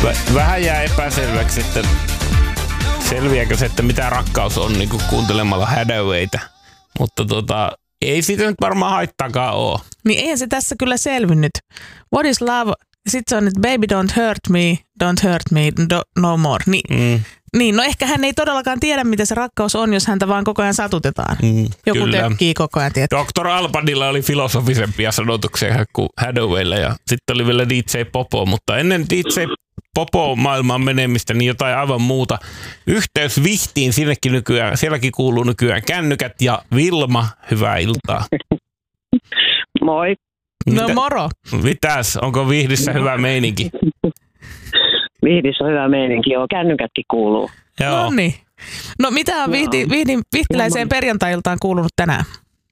Vähän jää epäselväksi, että selviääkö se, että mitä rakkaus on niin kuin kuuntelemalla Hathawayta. Mutta ei siitä nyt varmaan haittaakaan ole. Niin eihän se tässä kyllä selvinnyt. What is love? Sitten se on, että baby don't hurt me no more. Niin, no ehkä hän ei todellakaan tiedä, mitä se rakkaus on, jos häntä vaan koko ajan satutetaan. Joku kyllä tökkii koko ajan. Dr. Albanilla oli filosofisempia sanotuksia kuin Hathawaylla ja sitten oli vielä DJ Popo, mutta ennen DJ Popo maailmaan menemistä, niin jotain aivan muuta. Yhteys Vihtiin, sielläkin kuuluu nykyään kännykät ja Vilma, hyvää iltaa. Moi. No moro. Mitäs, onko Vihdissä hyvä meininki? Vihdissä on hyvä meininki, joo, kännykätkin kuuluu. No niin. No mitä on vihtiläiseen perjantai-iltaan kuulunut tänään?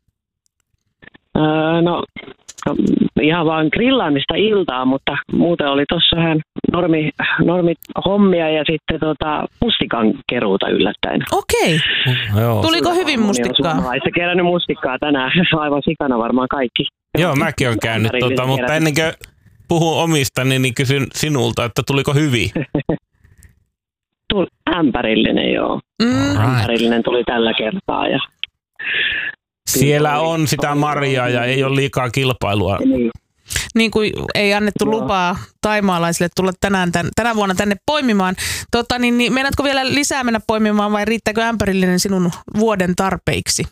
No ihan vaan grillaamista iltaa, mutta muuten oli tuossa vähän normihommia ja sitten mustikan keruuta yllättäen. Okei. Tuliko hyvin mustikkaa? Suomalaista kerännyt mustikkaa tänään, aivan sikana varmaan kaikki. Joo, mäkin olen käynyt, mutta ennen kuin puhun omistani, niin kysyn sinulta, että tuliko hyvin? Ämpärillinen, joo. Ämpärillinen tuli tällä kertaa. Ja siellä on sitä marjaa ja ei ole liikaa kilpailua. Niin kuin ei annettu lupaa taimaalaisille tulla tänä vuonna tänne poimimaan. Niin meinaatko vielä lisää mennä poimimaan vai riittääkö ämpärillinen sinun vuoden tarpeiksi?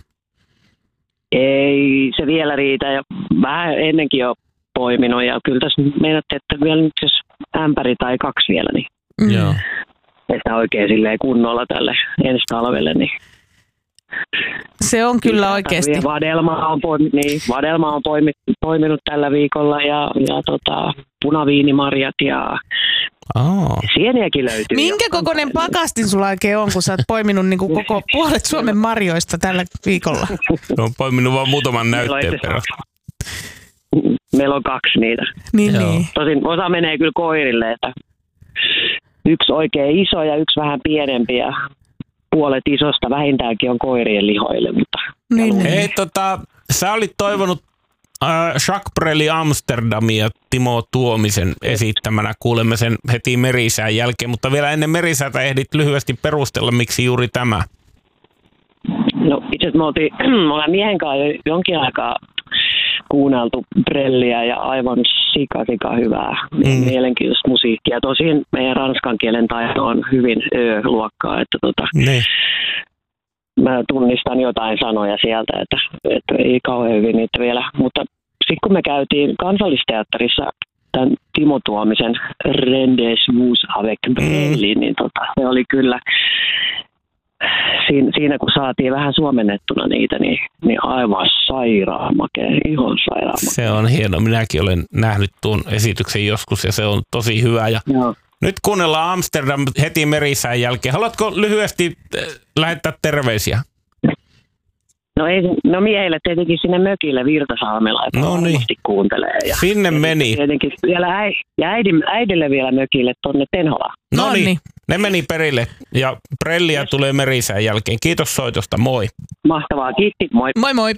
Ei se vielä riitä ja vähän ennenkin jo poiminut ja kyllä tässä meinatte, että vielä nyt jos ämpäri tai 2 vielä, niin Joo. että oikein silleen kunnolla tälle ensi talvelle, niin se on kyllä oikeasti. Vadelma on poiminut tällä viikolla ja punaviinimarjat ja sieniäkin löytyy. Minkä kokoinen pakastin sulla oikein on, kun sä oot poiminut niin kuin koko puolet Suomen marjoista tällä viikolla? On poiminut vaan muutaman näytteen perästä. Meillä on 2 niitä. Niin. Tosin osa menee kyllä koirille, että 1 oikein iso ja 1 vähän pienempi ja puolet isosta vähintäänkin on koirien lihoille. Mutta hei, sä olit toivonut Jacques Brelin Amsterdamia Timo Tuomisen esittämänä. Kuulemme sen heti merisään jälkeen, mutta vielä ennen merisäätä ehdit lyhyesti perustella, miksi juuri tämä? No itse asiassa me ollaan miehen kanssa jo jonkin aikaa kuunneltu Brelliä ja aivan sika hyvää mielenkiintoista musiikkia. Tosin meidän ranskan kielen taito on hyvin luokkaa, että mä tunnistan jotain sanoja sieltä, että ei kauhean hyvin niitä vielä. Mutta sitten kun me käytiin Kansallisteatterissa tämän Timo Tuomisen Rendezvous avec Brelli, niin se oli kyllä siinä kun saatiin vähän suomennettuna niitä, niin aivan sairaan makea, ihan sairaan makea. Se on hieno. Minäkin olen nähnyt tuon esityksen joskus ja se on tosi hyvä. Ja nyt kuunnellaan Amsterdam heti merisään jälkeen. Haluatko lyhyesti lähettää terveisiä? No miehille tietenkin sinne mökille Virtasalmella, että varmasti kuuntelee. Ja sinne meni. Tietenkin vielä äidille vielä mökille tuonne Tenholaan. No niin, ne meni perille ja Brelliä tulee merisään jälkeen. Kiitos soitosta, moi. Mahtavaa, kiitti, moi. Moi moi.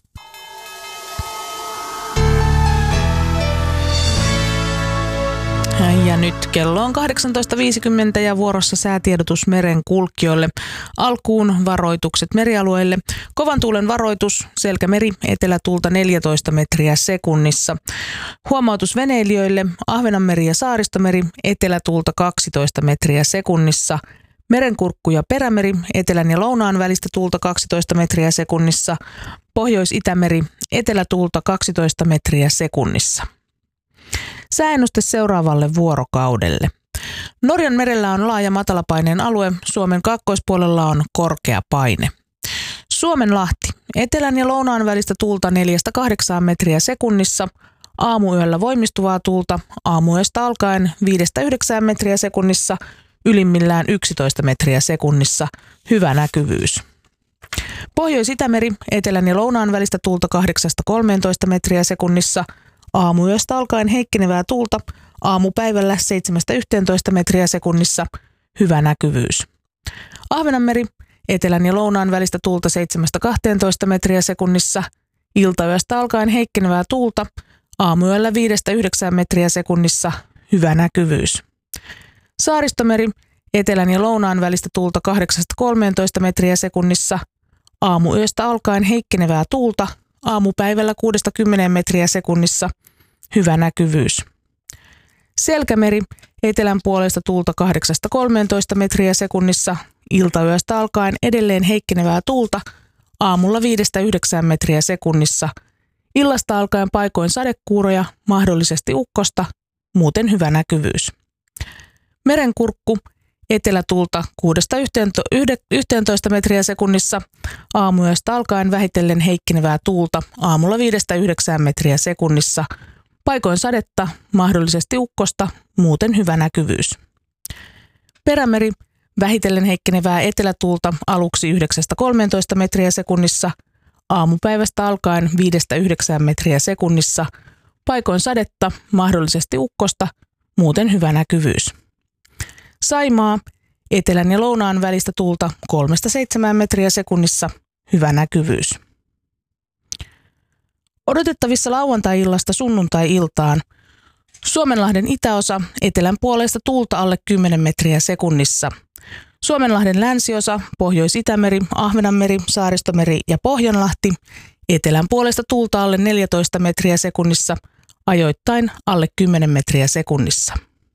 Ja nyt kello on 18.50 ja vuorossa säätiedotus merenkulkijoille. Alkuun varoitukset merialueille. Kovan tuulen varoitus, Selkämeri, etelätuulta 14 metriä sekunnissa. Huomautus veneilijöille, Ahvenanmeri ja Saaristomeri, etelätuulta 12 metriä sekunnissa. Merenkurkku ja Perämeri, etelän ja lounaan välistä tuulta 12 metriä sekunnissa. Pohjois-Itämeri, etelätuulta 12 metriä sekunnissa. Sääennuste seuraavalle vuorokaudelle. Norjan merellä on laaja matalapaineen alue, Suomen kaakkoispuolella on korkea paine. Suomenlahti, etelän ja lounaan välistä tuulta 4-8 metriä sekunnissa, aamuyöllä voimistuvaa tuulta, aamuyöstä alkaen 5-9 metriä sekunnissa, ylimmillään 11 metriä sekunnissa, hyvä näkyvyys. Pohjois-Itämeri, etelän ja lounaan välistä tuulta 8-13 metriä sekunnissa, aamuyöstä alkaen heikkenevää tuulta, aamupäivällä 7-11 metriä sekunnissa, hyvä näkyvyys. Ahvenanmeri, etelän ja lounaan välistä tuulta 7-12 metriä sekunnissa, iltayöstä alkaen heikkenevää tuulta, aamuyöllä 5-9 metriä sekunnissa, hyvä näkyvyys. Saaristomeri, etelän ja lounaan välistä tuulta 8-13 metriä sekunnissa. Aamuyöstä alkaen heikkenevää tuulta, aamupäivällä 6-10 metriä sekunnissa. Hyvä näkyvyys. Selkämeri, etelän puolesta tuulta 8-13 metriä sekunnissa. Iltayöstä alkaen edelleen heikkenevää tuulta, aamulla 5-9 metriä sekunnissa. Illasta alkaen paikoin sadekuuroja, mahdollisesti ukkosta, muuten hyvä näkyvyys. Merenkurkku, etelätuulta 6-11 metriä sekunnissa, aamuyöstä alkaen vähitellen heikkenevää tuulta, aamulla 5-9 metriä sekunnissa. Paikoin sadetta, mahdollisesti ukkosta, muuten hyvä näkyvyys. Perämeri, vähitellen heikkenevää etelätuulta aluksi 9-13 metriä sekunnissa, aamupäivästä alkaen 5-9 metriä sekunnissa. Paikoin sadetta, mahdollisesti ukkosta, muuten hyvä näkyvyys. Saimaa, etelän ja lounaan välistä tuulta 3-7 metriä sekunnissa, hyvä näkyvyys. Odotettavissa lauantai-illasta sunnuntai-iltaan. Suomenlahden itäosa, etelän puolesta tuulta alle 10 metriä sekunnissa. Suomenlahden länsiosa, Pohjois-Itämeri, Ahvenanmeri, Saaristomeri ja Pohjanlahti, etelän puolesta tuulta alle 14 metriä sekunnissa, ajoittain alle 10 metriä sekunnissa.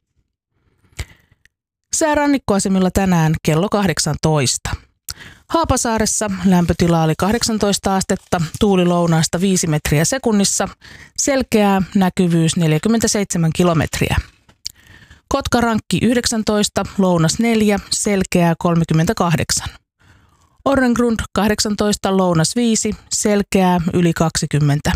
Sää rannikkoasemilla tänään kello 18. Haapasaaressa lämpötila oli 18 astetta, tuuli lounaasta 5 metriä sekunnissa, selkeää, näkyvyys 47 kilometriä. Kotkarankki 19, lounas 4, selkeää 38. Orrengrund 18, lounas 5, selkeää yli 20.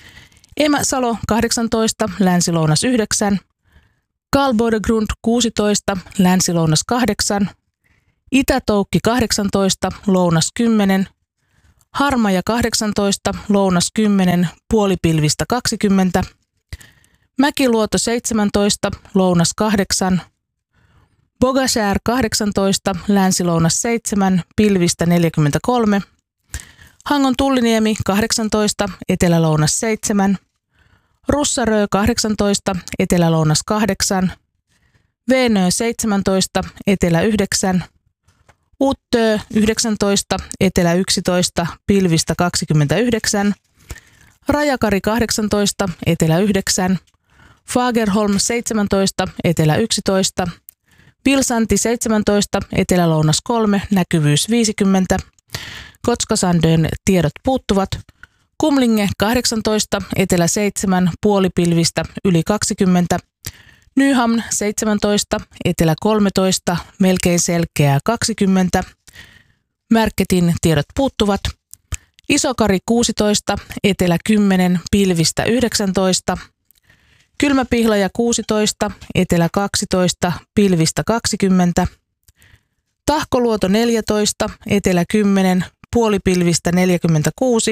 Emäsalo 18, länsilounas 9. Karlbodegrund 16, länsilounas 8. Itätoukki 18, lounas 10. Harmaja 18, lounas 10, puolipilvistä 20. Mäkiluoto 17, lounas 8. Bogasjär 18, länsilounas 7, pilvistä 43. Hangon Tulliniemi 18, etelälounas 7. Russarö 18, etelälounas 8. Veenö 17, etelä 9. Uttö 19, etelä 11, pilvistä 29. Rajakari 18, etelä 9. Fagerholm 17, etelä 11. Vilsanti 17, etelälounas 3, näkyvyys 50. Kotskasandön tiedot puuttuvat. Kumlinge 18, etelä 7, puolipilvistä yli 20. Nyhamn 17, etelä 13, melkein selkeää 20. Märketin tiedot puuttuvat. Isokari 16, etelä 10, pilvistä 19. Kylmäpihlaja 16, etelä 12, pilvistä 20. Tahkoluoto 14, etelä 10, puolipilvistä 46.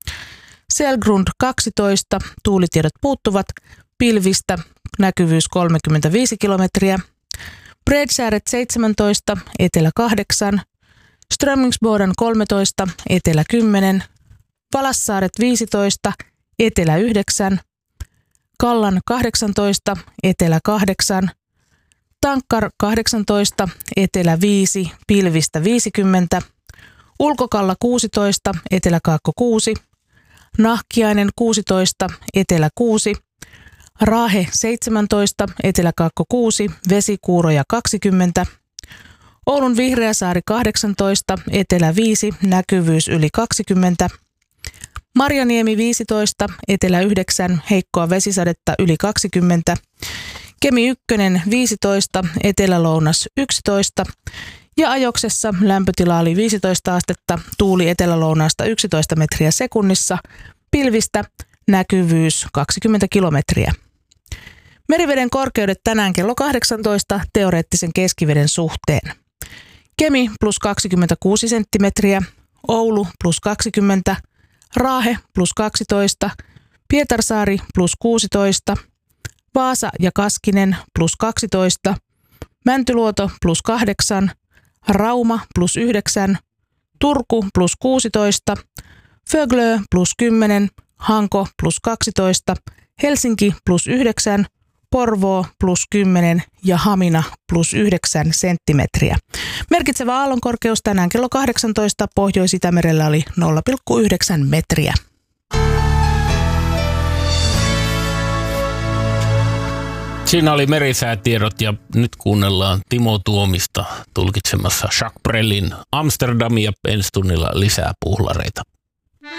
Selgrund 12, tuulitiedot puuttuvat, pilvistä, näkyvyys 35 kilometriä. Bredsääret 17, etelä 8. Strömmingsboden 13, etelä 10. Valassaaret 15, etelä 9. Kallan 18, etelä 8. Tankkar 18, etelä 5, pilvistä 50. Ulkokalla 16, eteläkaakko 6. Nahkiainen 16, etelä 6. Raahe 17, eteläkaakko 6, vesikuuroja 20. Oulun Vihreäsaari 18, etelä 5, näkyvyys yli 20. Marjaniemi 15, etelä 9, heikkoa vesisadetta yli 20. Kemi 1 15, etelälounas 11. Ja Ajoksessa lämpötila oli 15 astetta, tuuli etelälounaasta 11 metriä sekunnissa, pilvistä, näkyvyys 20 kilometriä. Meriveden korkeudet tänään kello 18 teoreettisen keskiveden suhteen. Kemi plus 26 senttimetriä, Oulu plus 20, Raahe plus 12, Pietarsaari plus 16, Vaasa ja Kaskinen plus 12, Mäntyluoto plus 8, Rauma plus 9, Turku plus 16, Föglö plus 10, Hanko plus 12, Helsinki plus 9, Porvoo +10 ja Hamina +9 senttimetriä. Merkitsevä aallonkorkeus tänään kello 18 Pohjois-Itämerellä oli 0,9 metriä. Siinä oli merisäätiedot ja nyt kuunnellaan Timo Tuomista tulkitsemassa Jacques Brelin Amsterdamia. Ensi tunnilla lisää puhlareita.